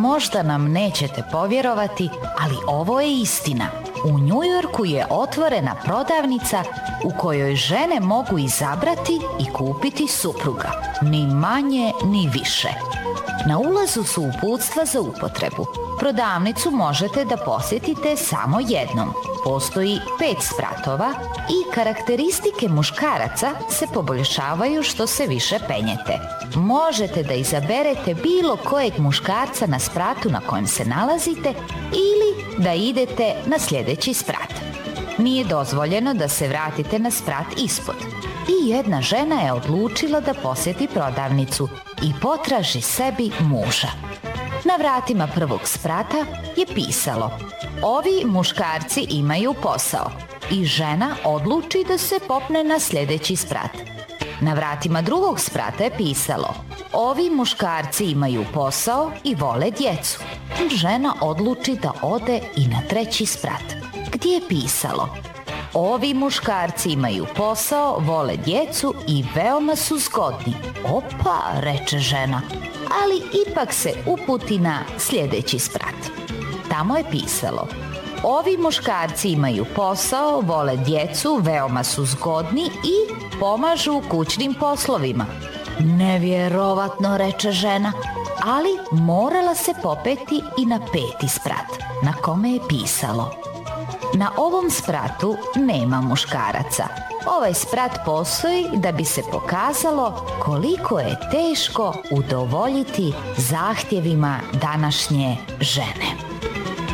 Možda nam nećete povjerovati, ali ovo je istina. U Njujorku je otvorena prodavnica u kojoj žene mogu izabrati i kupiti supruga. Ni manje, ni više. Na ulazu su uputstva za upotrebu. Prodavnicu možete da posjetite samo jednom. Postoji 5 spratova i karakteristike muškaraca se poboljšavaju što se više penjete. Možete da izaberete bilo kojeg muškarca na spratu na kojem se nalazite ili da idete na sljedeći sprat. Nije dozvoljeno da se vratite na sprat ispod. I jedna žena je odlučila da posjeti prodavnicu i potraži sebi muža. Na vratima prvog sprata je pisalo: ovi muškarci imaju posao, i žena odluči da se popne na sljedeći sprat. Na vratima drugog sprata je pisalo: ovi muškarci imaju posao i vole djecu. Žena odluči da ode i na treći sprat, gdje je pisalo: ovi muškarci imaju posao, vole djecu i veoma su zgodni. Opa, reče žena, ali ipak se uputi na sljedeći sprat. Tamo je pisalo: ovi muškarci imaju posao, vole djecu, veoma su zgodni i pomažu u kućnim poslovima. Nevjerovatno, reče žena, ali morala se popeti i na 5. sprat, na kome je pisalo: na ovom spratu nema muškaraca. Ovaj sprat postoji da bi se pokazalo koliko je teško udovoljiti zahtjevima današnje žene.